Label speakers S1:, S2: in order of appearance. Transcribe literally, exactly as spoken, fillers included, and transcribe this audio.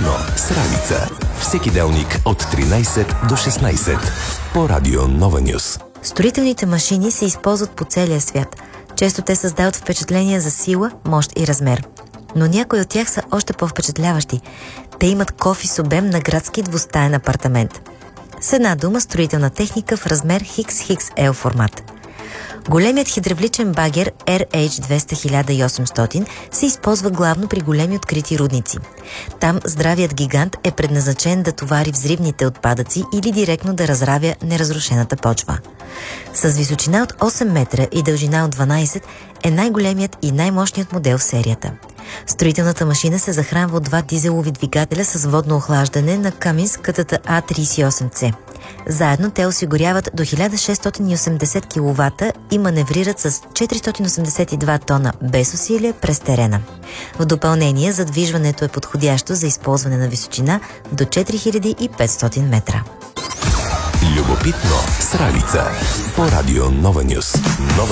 S1: Любопитно с Ралица. Всеки делник от тринайсет до шестнайсет по Радио Нова Нюс.
S2: Строителните машини се използват по целия свят. Често те създават впечатление за сила, мощ и размер. Но някои от тях са още по-впечатляващи. Те имат кофи с обем на градски двустаен апартамент. С една дума, строителна техника в размер Икс Икс Ел формат. Големият хидравличен багер Ер Ейч двеста хиляда и осемстотин се използва главно при големи открити рудници. Там здравият гигант е предназначен да товари взривните отпадъци или директно да разравя неразрушената почва. С височина от осем метра и дължина от дванайсет е най-големият и най-мощният модел в серията. Строителната машина се захранва от два дизелови двигателя с водно охлаждане на Cummins К Т А трийсет и осем С. Заедно те осигуряват до хиляда шестстотин и осемдесет киловата и маневрират с четиристотин осемдесет и два тона без усилие през терена. В допълнение, задвижването е подходящо за използване на височина до четири хиляди и петстотин метра.
S1: Любопитно с Ралица по Радио Нова Нюс. Нова